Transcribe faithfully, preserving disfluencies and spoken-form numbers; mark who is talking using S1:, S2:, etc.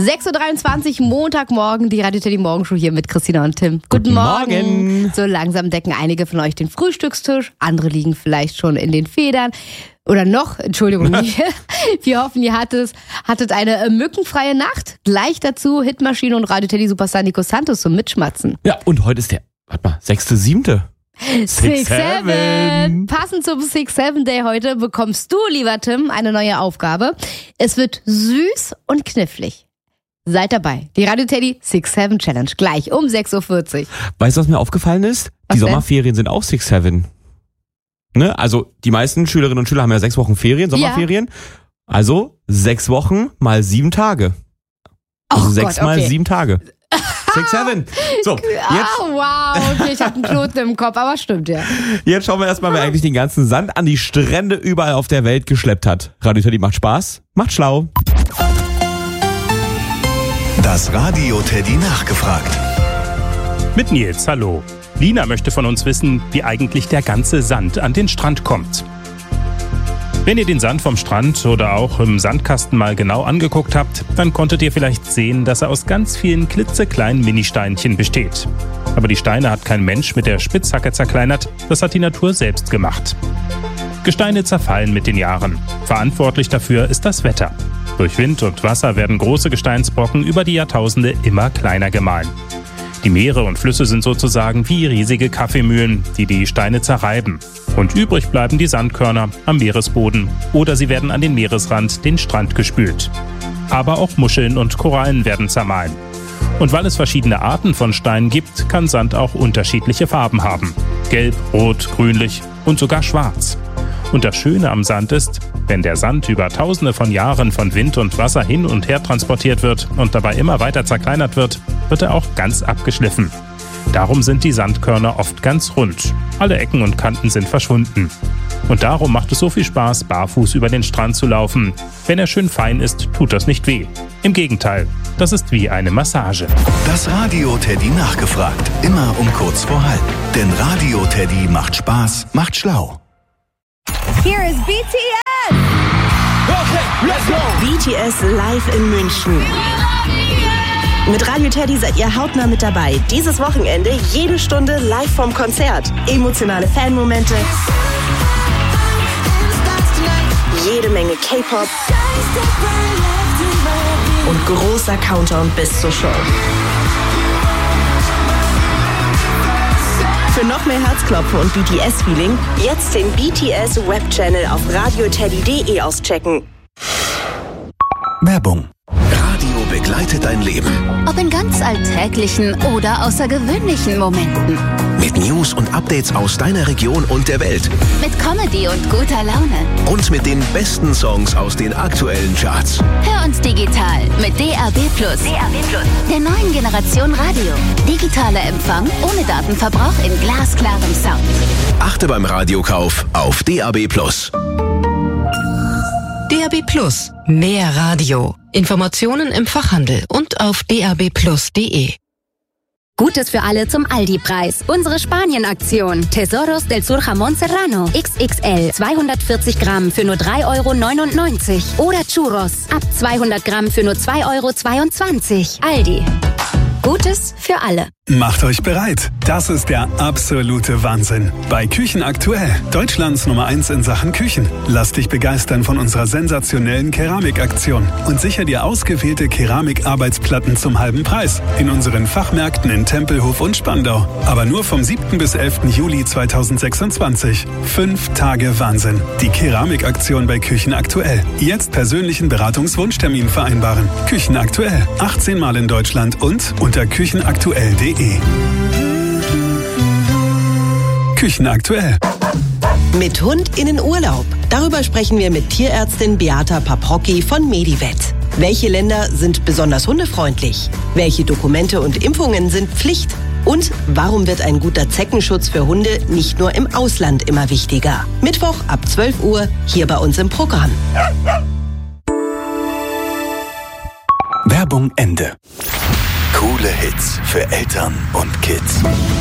S1: sechs Uhr dreiundzwanzig, Montagmorgen, die Radio Teddy Morgenshow hier mit Christina und Tim. Guten,
S2: Guten
S1: Morgen.
S2: Morgen.
S1: So langsam decken einige von euch den Frühstückstisch, andere liegen vielleicht schon in den Federn. Oder noch, Entschuldigung, wir hoffen, ihr hattet, hattet eine mückenfreie Nacht. Gleich dazu Hitmaschine und Radio Teddy Superstar Nico Santos zum Mitschmatzen.
S2: Ja, und heute ist der, warte mal, sechste, siebte.
S1: Six Seven. Passend zum Six Seven Day heute bekommst du, lieber Tim, eine neue Aufgabe. Es wird süß und knifflig. Seid dabei. Die Radio Teddy Six Seven Challenge. Gleich um sechs Uhr vierzig.
S2: Weißt du, was mir aufgefallen ist?
S1: Was
S2: die
S1: denn?
S2: Sommerferien sind auch Six Seven. Ne? Also die meisten Schülerinnen und Schüler haben ja sechs Wochen Ferien, Sommerferien. Ja. Also sechs Wochen mal sieben Tage. Also
S1: Oh
S2: sechs
S1: Gott,
S2: mal
S1: okay.
S2: sieben Tage. Six, seven. So, jetzt,
S1: Ah, wow. Okay, ich habe einen Knoten im Kopf, aber stimmt ja.
S2: jetzt schauen wir erstmal, wer eigentlich den ganzen Sand an die Strände überall auf der Welt geschleppt hat. Radio Teddy macht Spaß, macht schlau.
S3: Das Radio Teddy nachgefragt.
S4: Mit Nils, hallo. Lina möchte von uns wissen, wie eigentlich der ganze Sand an den Strand kommt. Wenn ihr den Sand vom Strand oder auch im Sandkasten mal genau angeguckt habt, dann konntet ihr vielleicht sehen, dass er aus ganz vielen klitzekleinen Ministeinchen besteht. Aber die Steine hat kein Mensch mit der Spitzhacke zerkleinert, das hat die Natur selbst gemacht. Gesteine zerfallen mit den Jahren. Verantwortlich dafür ist das Wetter. Durch Wind und Wasser werden große Gesteinsbrocken über die Jahrtausende immer kleiner gemahlen. Die Meere und Flüsse sind sozusagen wie riesige Kaffeemühlen, die die Steine zerreiben. Und übrig bleiben die Sandkörner am Meeresboden oder sie werden an den Meeresrand, den Strand gespült. Aber auch Muscheln und Korallen werden zermahlen. Und weil es verschiedene Arten von Steinen gibt, kann Sand auch unterschiedliche Farben haben. Gelb, rot, grünlich und sogar schwarz. Und das Schöne am Sand ist, wenn der Sand über tausende von Jahren von Wind und Wasser hin und her transportiert wird und dabei immer weiter zerkleinert wird, wird er auch ganz abgeschliffen. Darum sind die Sandkörner oft ganz rund. Alle Ecken und Kanten sind verschwunden. Und darum macht es so viel Spaß, barfuß über den Strand zu laufen. Wenn er schön fein ist, tut das nicht weh. Im Gegenteil, das ist wie eine Massage.
S3: Das Radio Teddy nachgefragt. Immer um kurz vor halb. Denn Radio Teddy macht Spaß, macht schlau.
S5: Here is B T S!
S3: Okay, let's go!
S5: B T S live in München. Mit Radio Teddy seid ihr hautnah mit dabei. Dieses Wochenende jede Stunde live vom Konzert. Emotionale Fanmomente. Jede Menge K-Pop. Und großer Countdown bis zur Show. Für noch mehr Herzklopfen und B T S-Feeling jetzt den B T S-Webchannel auf radioteddy punkt de auschecken.
S3: Werbung. Radio begleitet dein Leben.
S6: Ob in ganz alltäglichen oder außergewöhnlichen Momenten.
S3: Mit News und Updates aus deiner Region und der Welt.
S6: Mit Comedy und guter Laune.
S3: Und mit den besten Songs aus den aktuellen Charts.
S6: Hör uns digital mit D A B plus. D A B plus. Der neuen Generation Radio. Digitaler Empfang ohne Datenverbrauch in glasklarem Sound.
S3: Achte beim Radiokauf auf D A B plus.
S7: D A B plus. Mehr Radio. Informationen im Fachhandel und auf d a b plus punkt de.
S8: Gutes für alle zum Aldi-Preis. Unsere Spanien-Aktion. Tesoros del Sur Jamón Serrano. X X L. zweihundertvierzig Gramm für nur drei Euro neunundneunzig. Oder Churros. Ab zweihundert Gramm für nur zwei Euro zweiundzwanzig. Aldi. Gutes für alle.
S9: Macht euch bereit. Das ist der absolute Wahnsinn. Bei Küchen aktuell. Deutschlands Nummer eins in Sachen Küchen. Lass dich begeistern von unserer sensationellen Keramikaktion und sicher dir ausgewählte Keramikarbeitsplatten zum halben Preis. In unseren Fachmärkten in Tempelhof und Spandau. Aber nur vom siebten bis elften Juli zweitausendsechsundzwanzig. Fünf Tage Wahnsinn. Die Keramikaktion bei Küchen aktuell. Jetzt persönlichen Beratungswunschtermin vereinbaren. Küchen aktuell. achtzehn Mal in Deutschland und unter küchenaktuell punkt de. Küchen aktuell.
S5: Mit Hund in den Urlaub. Darüber sprechen wir mit Tierärztin Beata Paprocki von Medivet. Welche Länder sind besonders hundefreundlich? Welche Dokumente und Impfungen sind Pflicht? Und warum wird ein guter Zeckenschutz für Hunde nicht nur im Ausland immer wichtiger? Mittwoch ab zwölf Uhr hier bei uns im Programm.
S3: Werbung Ende. Coole Hits für Eltern und Kids.